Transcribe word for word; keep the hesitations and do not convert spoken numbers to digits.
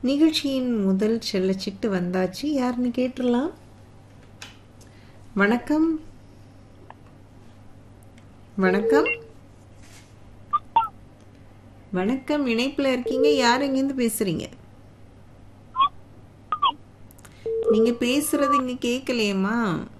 நிகழ்ச்சியின் முதல் செல்லச்சிட்டு வந்தாச்சு. யாருன்னு கேட்டுடலாம். வணக்கம். வணக்கம் வணக்கம் இணைப்புல இருக்கீங்க. யார் எங்கேருந்து பேசுறீங்க? நீங்க பேசுறது இங்க கேட்கலையேம்மா.